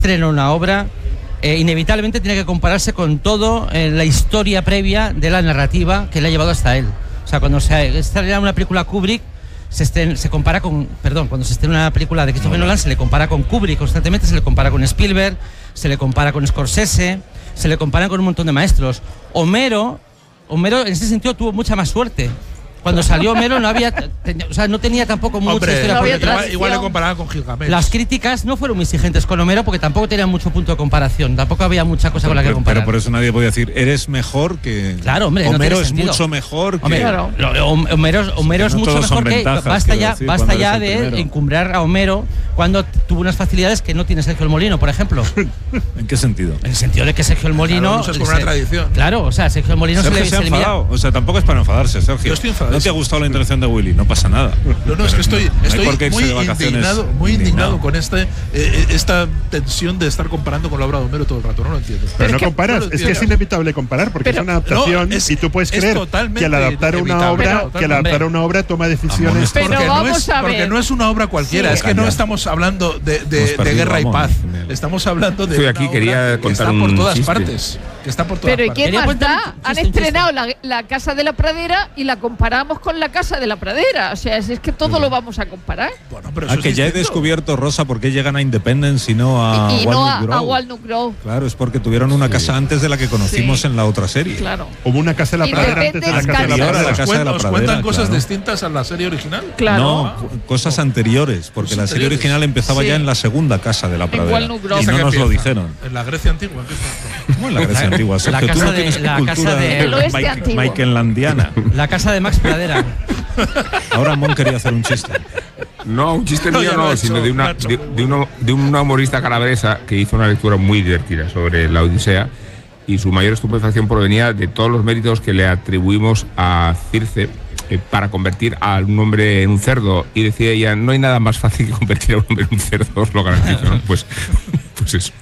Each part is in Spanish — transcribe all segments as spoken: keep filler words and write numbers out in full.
estrena una obra, eh, inevitablemente tiene que compararse con todo eh, la historia previa de la narrativa que le ha llevado hasta él. O sea, cuando se estrena una película Kubrick, se, estrena, se compara con, perdón, cuando se estrena una película de Christopher Nolan, se le compara con Kubrick constantemente, se le compara con Spielberg, se le compara con Scorsese, se le compara con un montón de maestros. Homero, Homero en ese sentido tuvo mucha más suerte. Cuando salió Homero no había, ten, o sea, no tenía tampoco mucha Hombre, historia no por había detrás. igual, igual le comparaban con Gilgamesh. Las críticas no fueron muy exigentes con Homero porque tampoco tenían mucho punto de comparación, tampoco había mucha cosa pero, con la que pero, comparar. Pero por eso nadie podía decir, eres mejor que... Claro, hombre, Homero no es sentido. mucho mejor que... Hombre, claro. Homero, Homero es, es que no mucho mejor que... Basta ya, decir, basta ya de primero. encumbrar a Homero cuando tuvo unas facilidades que no tiene Sergio el Molino, por ejemplo. ¿En qué sentido? En el sentido de que Sergio el Molino... Claro, es como una tradición. Claro, o sea, Sergio el Molino Sergio se le, se ha se le mira... enfadado. O sea, tampoco es para enfadarse, Sergio. Yo estoy enfadado. ¿No te ha gustado la intervención de Willy? No pasa nada. No, no, es que estoy, No hay estoy por qué irse muy de vacaciones indignado, muy indignado indignado. con este, eh, esta tensión de estar comparando con la obra de Homero todo el rato. No lo entiendo. Pero no es que, comparas, no lo es que es entiendo. inevitable comparar porque Pero, es una adaptación no, es- y tú puedes es creer totalmente que al adaptar una inevitable. obra, Pero, que al adaptar una obra toma decisiones. Pero Porque, no vamos es, a porque ver. no es una obra cualquiera, Sí. es que no estamos hablando de, de, Hemos de perdido guerra y a Mon paz. en el- Estamos hablando de Estoy una aquí, obra quería que contar está por un todas chiste. partes. Que está por todas Pero ¿y partes. quién Quería más contar da? un Han chiste, un chiste. estrenado la, la Casa de la Pradera y la comparamos con la Casa de la Pradera. O sea, es, es que todo lo vamos a comparar. Bueno, pero eso Ah, es que ya he distinto. descubierto, Rosa, por qué llegan a Independence y no a y y no Walnut a, Grove. a Walnut Grove. Claro, es porque tuvieron una casa antes de la que conocimos Sí. en la otra serie. Claro. Hubo una casa de la pradera antes de la Independence casa de la Anterior a la pradera. casa Cuen- de la ¿Os pradera, cuentan cosas claro. distintas a la serie original? Claro. No, cu- cosas anteriores, porque la serie anteriores. original empezaba Sí. ya en la segunda casa de la pradera. Walnut Grove. Y no ¿Esa nos que lo empieza? dijeron. En la Grecia antigua. ¿qué está? ¿Cómo en la Grecia antigua? La Sergio, tú casa no de- tienes la cultura casa de- El oeste Mike- antiguo. Michelandiana. La casa de Max Pradera. Ahora Mon quería hacer un chiste. No, un chiste No, mío ya lo no, ha sino hecho, de lo una, ha hecho de, muy de uno, de una humorista calabresa que hizo una lectura muy divertida sobre la Odisea y su mayor estupefacción provenía de todos los méritos que le atribuimos a Circe eh, para convertir a un hombre en un cerdo. Y decía ella, no hay nada más fácil que convertir a un hombre en un cerdo, os lo garantizo, ¿no? Pues, pues eso.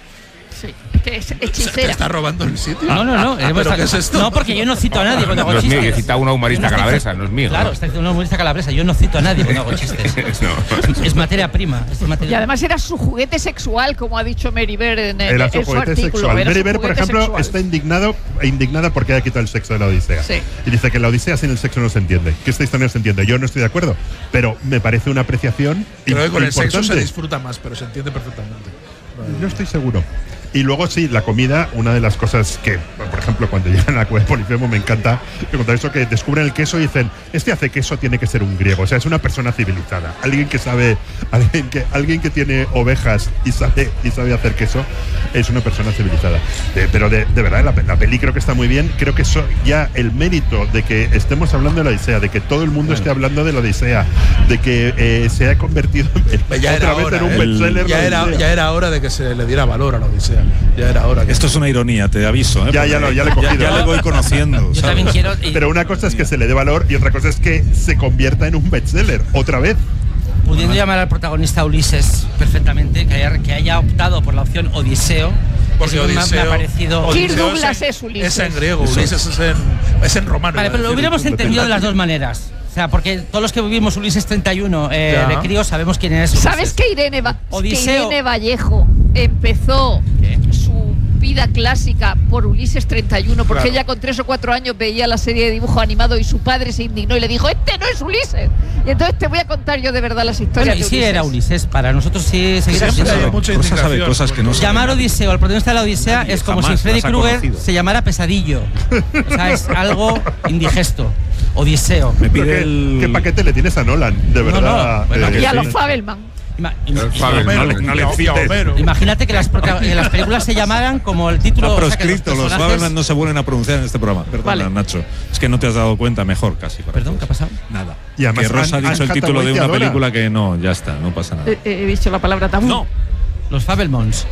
Sí, que es ¿Te hechicera. está robando el sitio? No, no, no. Ah, ¿pero qué es esto? No, porque yo no cito a nadie cuando hago No es mío, chistes. yo he citado a una humorista Yo no cito- calabresa, no es mío. Claro, ¿no? está diciendo una humorista calabresa. Yo no cito a nadie cuando hago chistes. No. Es materia prima. Es materia Y además era su juguete sexual, como ha dicho Mary Bear en, el, Era en su su juguete artículo. sexual. Era Mary su Bear, por juguete ejemplo, sexual. está indignado e indignada porque haya quitado el sexo de la Odisea. Sí. Y dice que la Odisea sin el sexo no se entiende, que esta historia no se entiende. Yo no estoy de acuerdo, pero me parece una apreciación Creo que con el sexo se importante. disfruta más, pero se entiende perfectamente. No estoy seguro. Y luego sí, la comida, una de las cosas que, por ejemplo, cuando llegan a la cueva de Polifemo me encanta me contar eso, que descubren el queso y dicen, este hace queso tiene que ser un griego, o sea, es una persona civilizada, alguien que sabe, alguien que, alguien que tiene ovejas y sabe, y sabe hacer queso, es una persona civilizada. De- pero de, de verdad, la, la peli creo que está muy bien, creo que eso, ya el mérito de que estemos hablando de la Odisea, de que todo el mundo esté hablando de la Odisea, de que eh, se ha convertido en, Ya otra era vez hora, en un ¿eh? bestseller. ya, la era, Odisea. ya era hora de que se le diera valor a la Odisea. Ya era hora. que- Esto es una ironía, te aviso. ¿eh? Ya, ya lo- ya lo he cogido. Ya, ya le voy conociendo. Yo ¿sabes? también quiero. y Pero una cosa es que se le dé valor y otra cosa es que se convierta en un bestseller, otra vez. Pudiendo llamar al protagonista Ulises perfectamente, que haya, que haya optado por la opción Odiseo. Porque eso me ha- Odiseo, me ha parecido. Kirk Odiseo Douglas en- es Ulises. Es en griego, Ulises es en, es en romano. Vale, iba a pero lo decir. hubiéramos entendido de las dos maneras. O sea, porque todos los que vivimos Ulises treinta y uno eh, Ya. de crío sabemos quién es Ulises. ¿Sabes que Irene, Va- que Odiseo. Irene Vallejo empezó ¿Qué? su vida clásica por Ulises treinta y uno? Porque Claro. ella con tres o cuatro años veía la serie de dibujo animado y su padre se indignó y le dijo, este no es Ulises. Y entonces te voy a contar yo de verdad las Bueno, historias y de sí Ulises. era Ulises. Para nosotros sí seguirá Siempre hay siendo. mucha Rosa sabe indignación cosas que no por- sabe. Llamar Odiseo al protagonista de la Odisea Nadie es como jamás si Freddy las ha Krueger conocido. se llamara Pesadillo. O sea, es algo indigesto. Odiseo. Me Pero pide ¿Qué, el. qué paquete le tienes a Nolan? De No, verdad. no, bueno, eh, Y a sí. los Fabelman. Ima- ima- Fabel, Homero, no le- y no a- le y a cites. Homero. Imagínate que las, prota- que las películas se llamaran como el título. Está o sea, que proscrito, los personajes- Fabelman no se vuelven a pronunciar en este programa. Perdona, Vale. Nacho. Es que no te has dado cuenta, mejor casi. para Perdón, todos. ¿qué ha pasado? Nada. Y además que Rosa Anne- ha dicho el Anne título de Hathaway una te adora. película que no, ya está, no pasa nada. Eh, eh, He dicho la palabra tabú. No. Los Fabelmans.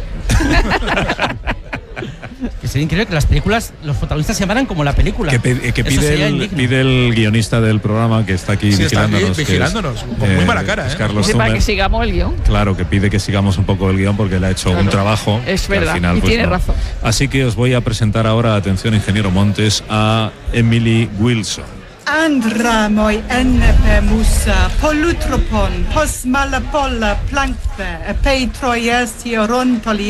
Que sería increíble que las películas, los protagonistas se llamaran como la película. Que, pe- que Eso pide, sería el, indigno. pide el guionista del programa que está aquí Sí, está aquí vigilándonos. que es, vigilándonos, con muy mala cara, es ¿eh? Carlos Dice, para Zumer. que sigamos el guión. Claro, que pide que sigamos un poco el guión porque le ha hecho Claro. un trabajo. Es que al verdad, final, y pues, tiene no. razón. Así que os voy a presentar ahora, atención, ingeniero Montes, a Emily Wilson. Andramoi ennepemusa polutropon pos malapolla plancte peitroies hierontoli